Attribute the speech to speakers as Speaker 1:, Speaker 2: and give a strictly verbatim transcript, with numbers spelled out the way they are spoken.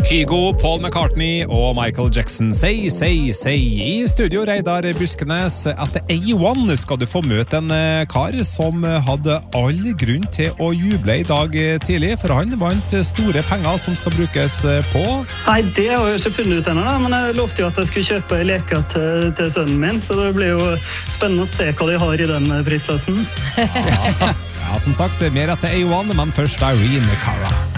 Speaker 1: Kygo, Paul McCartney og Michael Jackson. Say, say, say. I studio Reidar Buskenes. Etter A one skal du få møte en kar som hadde all grunn til å juble i dag tidlig, for han vant store penger som skal brukes på.
Speaker 2: Nei, det har jeg jo ikke funnet ut ennå, da, men jeg lovte jo at jeg skulle kjøpe leker til, til sønnen min, så det blir jo spennende å se hva de har i den prisklassen.
Speaker 1: Ja, ja, som sagt, mer etter A one, men først Irene Cara.